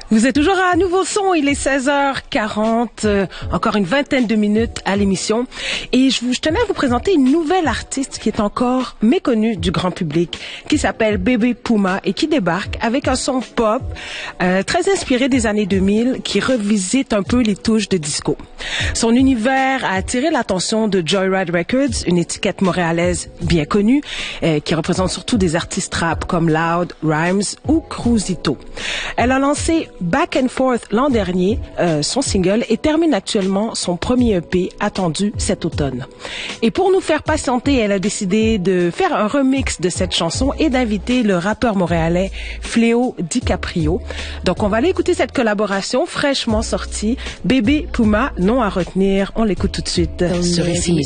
Vous êtes toujours à Nouveau Son, il est 16h40, encore une vingtaine de minutes à l'émission. Et je tenais à vous présenter une nouvelle artiste qui est encore méconnue du grand public, qui s'appelle Bébé Puma et qui débarque avec un son pop très inspiré des années 2000 qui revisite un peu les touches de disco. Son univers a attiré l'attention de Joyride Records, une étiquette montréalaise bien connue, qui représente surtout des artistes rap comme Loud, Rhymes ou Cruisito. Elle a lancé Back and Forth l'an dernier, son single, et termine actuellement son premier EP attendu cet automne. Et pour nous faire patienter, elle a décidé de faire un remix de cette chanson et d'inviter le rappeur montréalais Fléau DiCaprio. Donc on va aller écouter cette collaboration fraîchement sortie. Bébé Puma, nom à retenir, on l'écoute tout de suite sur ici.